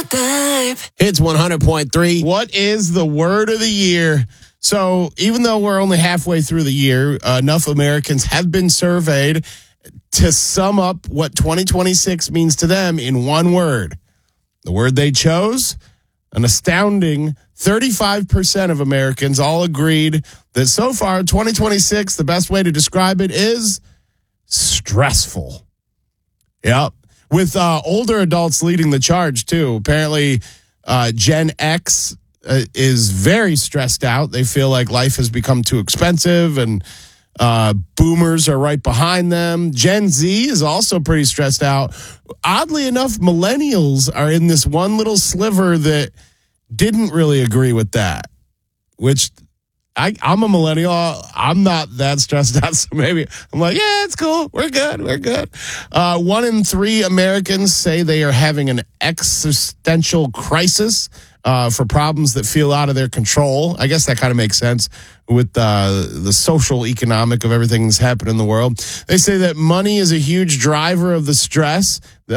Good Life. It's 100.3. What is the word of the year? So even though we're only halfway through the year, enough Americans have been surveyed to sum up what 2026 means to them in one word. The word they chose, an astounding 35% of Americans all agreed that so far 2026, the best way to describe it is stressful. Yep. With older adults leading the charge, too. Apparently, Gen X is very stressed out. They feel like life has become too expensive, and boomers are right behind them. Gen Z is also pretty stressed out. Oddly enough, millennials are in this one little sliver that didn't really agree with that, which I'm a millennial. I'm not that stressed out, so maybe I'm like, yeah, it's cool. We're good. 1 in 3 Americans say they are having an existential crisis for problems that feel out of their control. I guess that kind of makes sense with the social economic of everything that's happened in the world. They say that money is a huge driver of the stress.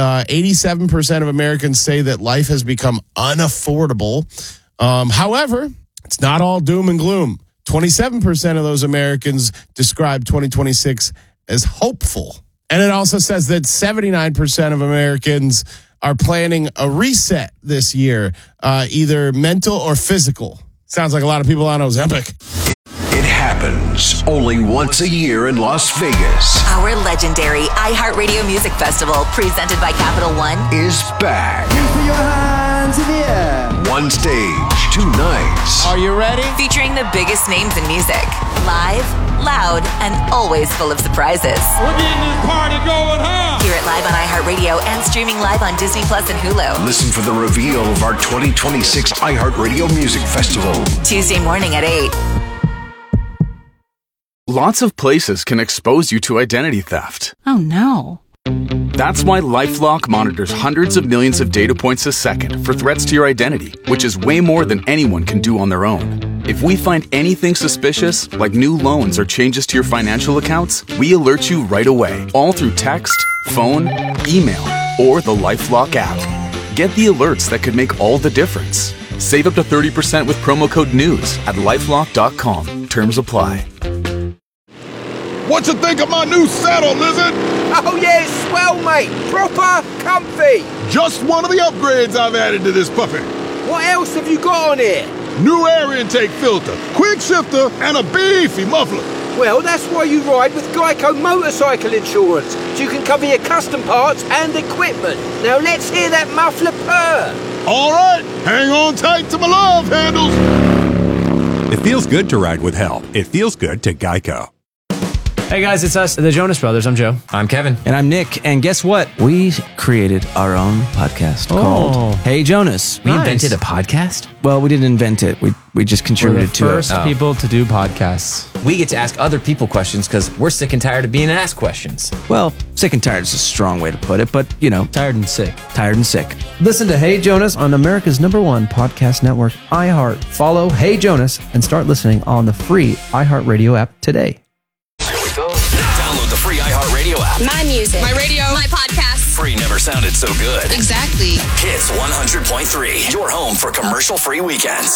87% of Americans say that life has become unaffordable. However, it's not all doom and gloom. 27% of those Americans describe 2026 as hopeful. And it also says that 79% of Americans are planning a reset this year, either mental or physical. Sounds like a lot of people on Ozempic. It happens only once a year in Las Vegas. Our legendary iHeartRadio Music Festival, presented by Capital One, Is back. Put your hands in the air. One stage, 2 nights. Are you ready? featuring the biggest names in music. Live, loud, and always full of surprises. We're getting this party going, huh? Hear it live on iHeartRadio and streaming live on Disney Plus and Hulu. Listen for the reveal of our 2026 iHeartRadio Music Festival. Tuesday morning at 8. Lots of places can expose you to identity theft. Oh no. That's why LifeLock monitors hundreds of millions of data points a second for threats to your identity, which is way more than anyone can do on their own. If we find anything suspicious, like new loans or changes to your financial accounts, we alert you right away, all through text, phone, email, or the LifeLock app. Get the alerts that could make all the difference. Save up to 30% with promo code NEWS at LifeLock.com. Terms apply. What you think of my new saddle, Lizard? Oh yeah, it's swell, mate. Proper comfy. Just one of the upgrades I've added to this puppy. What else have you got on here? New air intake filter, quick shifter, and a beefy muffler. Well, that's why you ride with Geico Motorcycle Insurance, so you can cover your custom parts and equipment. Now let's hear that muffler purr. All right, hang on tight to my love handles. It feels good to ride with help. It feels good to Geico. Hey guys, it's us, the Jonas Brothers. I'm Joe. I'm Kevin. And I'm Nick. And guess what? We created our own podcast called Hey Jonas. We invented a podcast? Well, we didn't invent it. We just contributed to it. We're the first people to do podcasts. We get to ask other people questions because we're sick and tired of being asked questions. Well, sick and tired is a strong way to put it, but, you know. Tired and sick. Tired and sick. Listen to Hey Jonas on America's #1 podcast network, iHeart. Follow Hey Jonas and start listening on the free iHeartRadio app today. Download the free iHeartRadio app. My music. My radio. My podcasts. Free never sounded so good. Exactly. Hits 100.3. Your home for commercial-free weekends.